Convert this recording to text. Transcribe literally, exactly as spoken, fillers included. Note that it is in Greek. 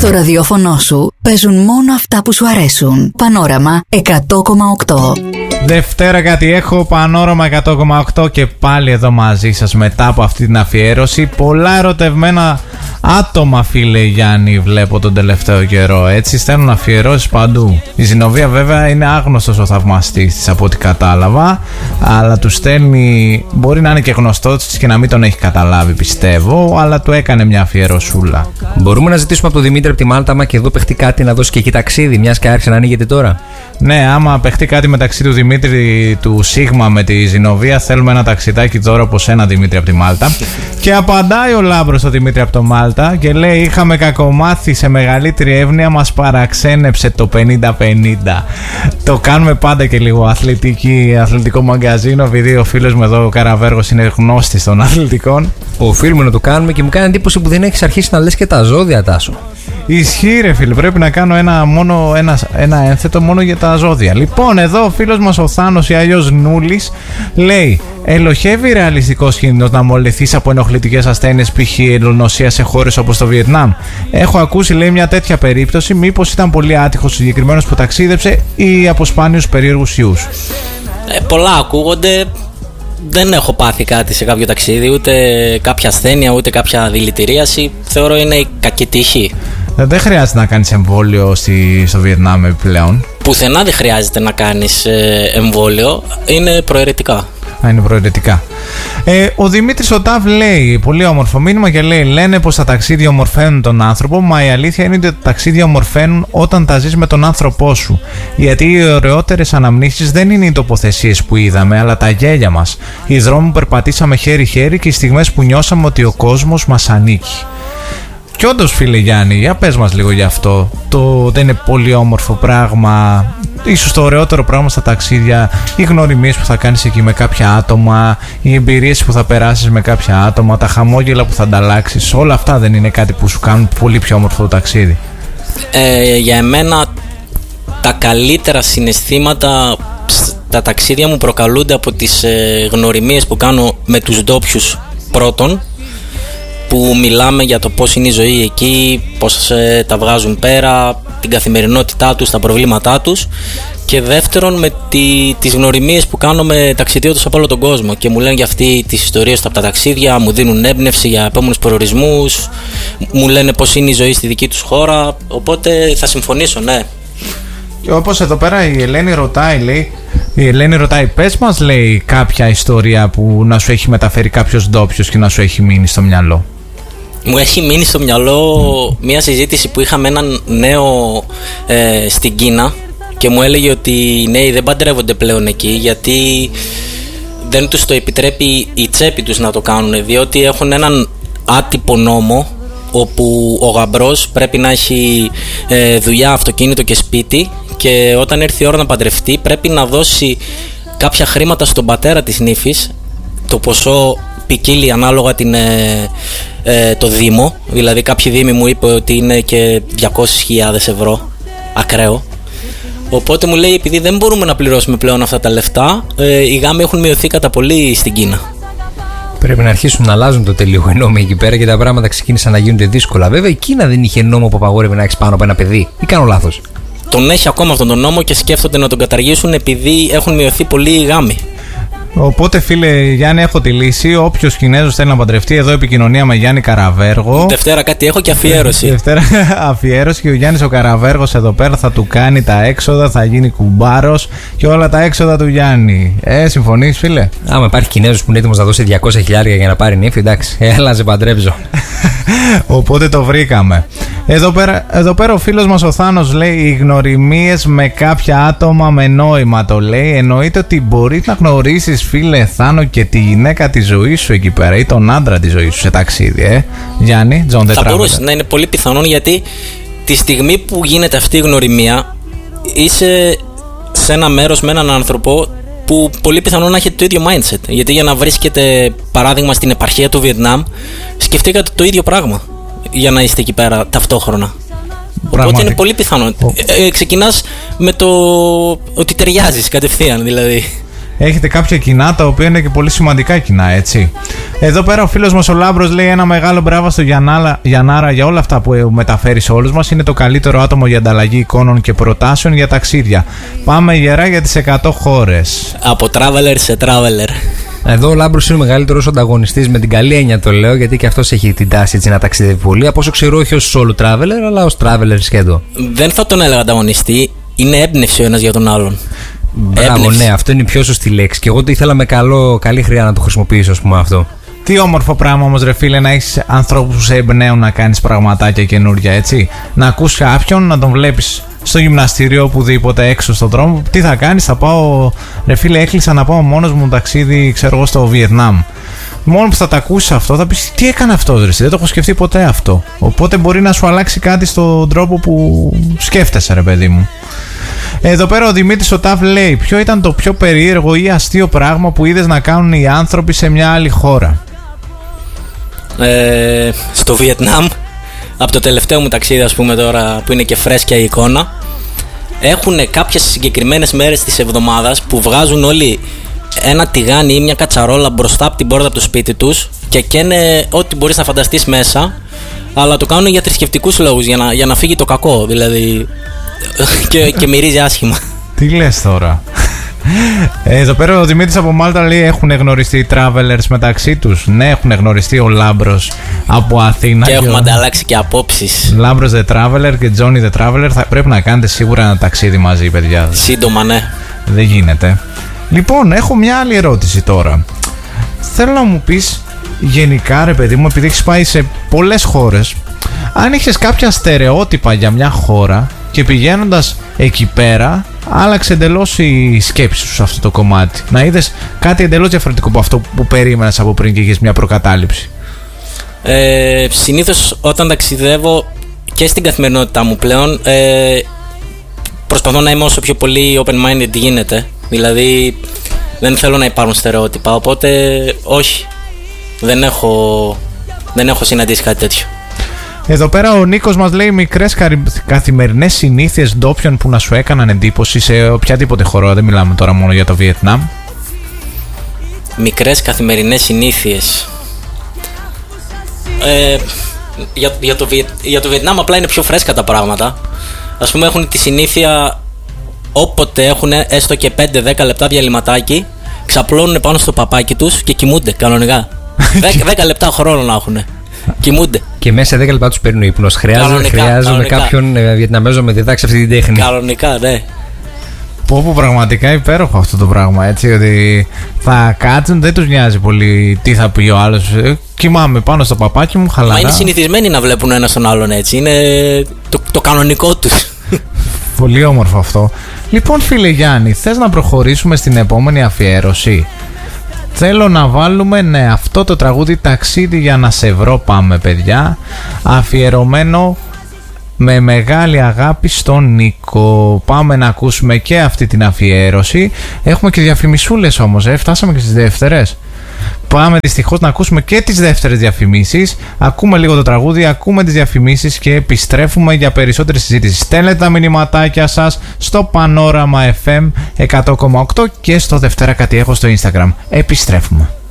Στο ραδιόφωνο σου παίζουν μόνο αυτά που σου αρέσουν. Πανόραμα εκατό κόμμα οκτώ. Δευτέρα κάτι έχω, Πανόραμα εκατό κόμμα οκτώ και πάλι εδώ μαζί σας μετά από αυτή την αφιέρωση. Πολλά ερωτευμένα άτομα, φίλε Γιάννη, βλέπω τον τελευταίο καιρό. Έτσι στέλνουν αφιερώσεις παντού. Η Ζηνοβία βέβαια είναι άγνωστος ο θαυμαστής της από ό,τι κατάλαβα, αλλά του στέλνει, μπορεί να είναι και γνωστός και να μην τον έχει καταλάβει πιστεύω, αλλά του έκανε μια αφιερωσούλα. Μπορούμε να ζητήσουμε από τον Δημήτρη από τη Μάλτα, άμα και εδώ παιχτεί κάτι, να δώσει και εκεί ταξίδι, μιας και άρχισε να ανοίγεται τώρα. Ναι, άμα παιχτεί κάτι μεταξύ του Δημήτρη του Σίγμα με τη Ζηνοβία, θέλουμε ένα ταξιδάκι τώρα από σένα, Δημήτρη από τη Μάλτα. Και απαντάει ο Λάμπρος στο Δημήτρη από το Μάλτα και λέει: είχαμε κακομάθει σε μεγαλύτερη εύνοια, μας παραξένεψε το πενήντα πενήντα. Το κάνουμε πάντα και λίγο αθλητική, αθλητικό μαγκαζίνο, επειδή ο φίλος μου εδώ ο Καραβέργος είναι γνώστης των αθλητικών. Οφείλουμε να το κάνουμε και μου κάνει εντύπωση που δεν έχεις αρχίσει να λες και τα ζώδια, Τάσο. Ισχύει, ρε φίλε, πρέπει να κάνω ένα, μόνο, ένα, ένα ένθετο μόνο για τα ζώδια. Λοιπόν, εδώ ο φίλος μας ο Θάνος ή αλλιώς Νούλης λέει: ελοχεύει ρεαλιστικός κίνδυνος να μολυνθείς από ενοχλητικές ασθένειες, π.χ. ελονοσία σε χώρες όπως το Βιετνάμ? Έχω ακούσει, λέει, μια τέτοια περίπτωση. Μήπως ήταν πολύ άτυχος ο συγκεκριμένος που ταξίδεψε ή από σπάνιους περίεργους ιούς? Ε, πολλά ακούγονται. Δεν έχω πάθει κάτι σε κάποιο ταξίδι, ούτε κάποια ασθένεια, ούτε κάποια δηλητηρίαση. Θεωρώ είναι κακή τύχη. Δεν χρειάζεται να κάνεις εμβόλιο στη, στο Βιετνάμ επιπλέον. Πουθενά δεν χρειάζεται να κάνεις ε, εμβόλιο. Είναι προαιρετικά. Α, είναι προαιρετικά. Ε, ο Δημήτρης ο Ταβ λέει, πολύ όμορφο μήνυμα, και λέει: λένε πως τα ταξίδια ομορφαίνουν τον άνθρωπο, μα η αλήθεια είναι ότι τα ταξίδια ομορφαίνουν όταν τα ζεις με τον άνθρωπό σου. Γιατί οι ωραιότερες αναμνήσεις δεν είναι οι τοποθεσίες που είδαμε, αλλά τα γέλια μας. Οι δρόμοι που περπατήσαμε χέρι-χέρι και οι στιγμές που νιώσαμε ότι ο κόσμος μας ανήκει. Και όντως, φίλε Γιάννη, για πες μας λίγο γι' αυτό. Το δεν είναι πολύ όμορφο πράγμα, ίσως το ωραιότερο πράγμα στα ταξίδια, οι γνωριμίες που θα κάνεις εκεί με κάποια άτομα, οι εμπειρίες που θα περάσεις με κάποια άτομα, τα χαμόγελα που θα ανταλλάξεις, όλα αυτά δεν είναι κάτι που σου κάνουν πολύ πιο όμορφο το ταξίδι? Ε, για εμένα τα καλύτερα συναισθήματα στα ταξίδια μου προκαλούνται από τις ε, γνωριμίες που κάνω με τους ντόπιους πρώτον, που μιλάμε για το πώς είναι η ζωή εκεί, πώς ε, τα βγάζουν πέρα, την καθημερινότητά τους, τα προβλήματά τους, και δεύτερον με τη, τις γνωριμίες που κάνω με ταξιδιώτες από όλο τον κόσμο και μου λένε για αυτή τις ιστορίες από τα ταξίδια, μου δίνουν έμπνευση για επόμενους προορισμούς, μου λένε πώς είναι η ζωή στη δική τους χώρα, οπότε θα συμφωνήσω, ναι. Και όπως εδώ πέρα η Ελένη ρωτάει, λέει, η Ελένη ρωτάει, πες μας, λέει, κάποια ιστορία που να σου έχει μεταφέρει κάποιος ντόπιος και να σου έχει μείνει στο μυαλό. Μου έχει μείνει στο μυαλό mm. μια συζήτηση που είχα με έναν νέο ε, στην Κίνα και μου έλεγε ότι οι νέοι δεν παντρεύονται πλέον εκεί γιατί δεν τους το επιτρέπει η τσέπη τους να το κάνουν, διότι έχουν έναν άτυπο νόμο όπου ο γαμπρός πρέπει να έχει ε, δουλειά, αυτοκίνητο και σπίτι, και όταν έρθει η ώρα να παντρευτεί πρέπει να δώσει κάποια χρήματα στον πατέρα της νύφης. Το ποσό ποικίλει ανάλογα την, ε, ε, το δήμο, δηλαδή κάποιοι δήμοι μου είπε ότι είναι και διακόσιες χιλιάδες ευρώ, ακραίο. Οπότε μου λέει, επειδή δεν μπορούμε να πληρώσουμε πλέον αυτά τα λεφτά, ε, οι γάμοι έχουν μειωθεί κατά πολύ στην Κίνα. Πρέπει να αρχίσουν να αλλάζουν το τελείω νόμοι εκεί πέρα και τα πράγματα ξεκίνησαν να γίνονται δύσκολα. Βέβαια η Κίνα δεν είχε νόμο που απαγόρευε να έχεις πάνω από ένα παιδί, ή κάνω λάθος? Τον έχει ακόμα αυτόν τον νόμο και σκέφτονται να τον καταργήσουν επειδή έχουν μειωθεί πολύ οι γάμοι. Οπότε, φίλε Γιάννη, έχω τη λύση. Όποιος Κινέζος θέλει να παντρευτεί, εδώ επικοινωνία με Γιάννη Καραβέργο. Δευτέρα κάτι έχω και αφιέρωση. Δευτέρα αφιέρωση, και ο Γιάννης ο Καραβέργος εδώ πέρα θα του κάνει τα έξοδα, θα γίνει κουμπάρος και όλα τα έξοδα του Γιάννη. Ε, συμφωνείς, φίλε? Άμα υπάρχει Κινέζος που είναι έτοιμος να δώσει διακόσια χιλιάδες για να πάρει νύφη, εντάξει, έλα σε παντρέψω. Οπότε το βρήκαμε. Εδώ πέρα, εδώ πέρα ο φίλος μας ο Θάνος λέει: οι γνωριμίες με κάποια άτομα με νόημα, το λέει. Εννοείται ότι μπορείς να γνωρίσεις, φίλε Θάνο, και τη γυναίκα της ζωής σου εκεί πέρα ή τον άντρα της ζωής σου σε ταξίδι, ε. Γιάννη, John the Traveler. Θα μπορούσε να είναι πολύ πιθανόν, γιατί τη στιγμή που γίνεται αυτή η γνωριμία είσαι σε ένα μέρος με έναν άνθρωπο που πολύ πιθανόν να έχετε το ίδιο mindset. Γιατί για να βρίσκετε, παράδειγμα, στην επαρχία του Βιετνάμ, σκεφτήκατε το ίδιο πράγμα για να είστε εκεί πέρα ταυτόχρονα. Πραγματικά. Οπότε είναι πολύ πιθανό. Ε, ε, ξεκινάς με το ότι ταιριάζεις κατευθείαν, δηλαδή. έχετε κάποια κοινά τα οποία είναι και πολύ σημαντικά κοινά, έτσι. Εδώ πέρα ο φίλος μας ο Λάμπρος λέει ένα μεγάλο μπράβο στο Γιαννάρα, Γιαννάρα για όλα αυτά που μεταφέρει σε όλους μας. Είναι το καλύτερο άτομο για ανταλλαγή εικόνων και προτάσεων για ταξίδια. Πάμε γερά για τις εκατό χώρες. Από traveler σε traveler. Εδώ ο Λάμπρος είναι ο μεγαλύτερος ανταγωνιστής, με την καλή έννοια το λέω, γιατί και αυτός έχει την τάση έτσι να ταξιδεύει πολύ. Από όσο ξέρω, όχι ως solo traveler, αλλά ως traveler σχεδόν. Δεν θα τον έλεγα ανταγωνιστή, είναι έμπνευση ο ένας για τον άλλον. Μπράβο, έμπνευση. Ναι, αυτό είναι η πιο σωστή λέξη. Και εγώ το ήθελα με καλό, καλή χρειά να το χρησιμοποιήσω, ας πούμε, αυτό. Τι όμορφο πράγμα όμως, ρε φίλε, να έχεις ανθρώπους που σε εμπνέουν να κάνεις πραγματάκια καινούρια, έτσι. Να ακούς κάποιον, να τον βλέπεις στο γυμναστήριο, οπουδήποτε έξω στον δρόμο. Τι θα κάνεις, θα πάω, ρε φίλε, έκλεισα να πάω μόνος μου ταξίδι, ξέρω εγώ, στο Βιετνάμ. Μόνο που θα τα ακούσεις αυτό, θα πεις τι έκανε αυτό, ρε, δεν το έχω σκεφτεί ποτέ αυτό. Οπότε μπορεί να σου αλλάξει κάτι στον τρόπο που σκέφτεσαι, ρε παιδί μου. Εδώ πέρα ο Δημήτρης ο Ταφ λέει: ποιο ήταν το πιο περίεργο ή αστείο πράγμα που είδες να κάνουν οι άνθρωποι σε μια άλλη χώρα? Ε, στο Βιετνάμ, από το τελευταίο μου ταξίδι, ας πούμε, τώρα που είναι και φρέσκια η εικόνα, έχουν κάποιες συγκεκριμένες μέρες της εβδομάδας που βγάζουν όλοι ένα τηγάνι ή μια κατσαρόλα μπροστά από την πόρτα από το σπίτι τους και καίνε ό,τι μπορείς να φανταστείς μέσα, αλλά το κάνουν για θρησκευτικούς λόγους, για να, για να φύγει το κακό, δηλαδή, και, και μυρίζει άσχημα. Τι λες τώρα? Εδώ πέρα ο Δημήτρης από Μάλτα λέει: έχουν γνωριστεί οι travelers μεταξύ τους? Ναι, έχουν γνωριστεί ο Λάμπρος από Αθήνα. Και έχουμε ανταλλάξει και απόψεις. Λάμπρος the Traveler και Johnny the Traveler. Θα πρέπει να κάνετε σίγουρα ένα ταξίδι μαζί, παιδιά. Σύντομα, ναι. Δεν γίνεται. Λοιπόν, έχω μια άλλη ερώτηση τώρα. Θέλω να μου πεις γενικά, ρε παιδί μου, επειδή έχεις πάει σε πολλές χώρες, αν είχες κάποια στερεότυπα για μια χώρα και πηγαίνοντας εκεί πέρα άλλαξε εντελώς η σκέψη σου σε αυτό το κομμάτι. Να είδες κάτι εντελώς διαφορετικό από αυτό που περίμενες από πριν και είχες μια προκατάληψη. Ε, συνήθως όταν ταξιδεύω και στην καθημερινότητά μου πλέον, ε, προσπαθώ να είμαι όσο πιο πολύ open-minded γίνεται. Δηλαδή δεν θέλω να υπάρχουν στερεότυπα, οπότε όχι, δεν έχω, δεν έχω συναντήσει κάτι τέτοιο. Εδώ πέρα ο Νίκος μας λέει: μικρές καθημερινές συνήθειες ντόπιων που να σου έκαναν εντύπωση σε οποιαδήποτε χώρα, δεν μιλάμε τώρα μόνο για το Βιετνάμ. Μικρές καθημερινές συνήθειες. Ε, για, για, το Βιετ, για το Βιετνάμ απλά είναι πιο φρέσκα τα πράγματα. Ας πούμε έχουν τη συνήθεια, όποτε έχουν έστω και πέντε δέκα λεπτά διαλυματάκι, ξαπλώνουν πάνω στο παπάκι τους και κοιμούνται κανονικά. δέκα λεπτά χρόνο να έχουν. Κοιμούνται. Και μέσα σε δέκα λεπτά τους παίρνουν ύπνος. Χρειάζομαι, χρειάζομαι κάποιον ε, Βιετναμέζο με διδάξει αυτή την τέχνη. Κανονικά, ναι. Πω πω, πραγματικά υπέροχο αυτό το πράγμα, έτσι, ότι θα κάτσουν, δεν τους νοιάζει πολύ τι θα πει ο άλλος. Κοιμάμαι πάνω στο παπάκι μου, χαλαρά. Μα είναι συνηθισμένοι να βλέπουν ένα τον άλλον έτσι. Είναι το, το κανονικό τους. Πολύ όμορφο αυτό. Λοιπόν, φίλε Γιάννη, θες να προχωρήσουμε στην επόμενη αφιέρωση? Θέλω να βάλουμε, ναι, αυτό το τραγούδι «Ταξίδι για να σε βρω». Πάμε, παιδιά. Αφιερωμένο με μεγάλη αγάπη στον Νίκο. Πάμε να ακούσουμε και αυτή την αφιέρωση. Έχουμε και διαφημισούλες όμως, ε. Φτάσαμε και στις δεύτερες. Πάμε δυστυχώς να ακούσουμε και τις δεύτερες διαφημίσεις. Ακούμε λίγο το τραγούδι, ακούμε τις διαφημίσεις και επιστρέφουμε για περισσότερη συζήτηση. Στέλνετε τα μηνυματάκια σας στο Πανόραμα εφ εμ εκατό κόμμα οκτώ και στο Δευτέρα κάτι έχω στο Instagram. Επιστρέφουμε.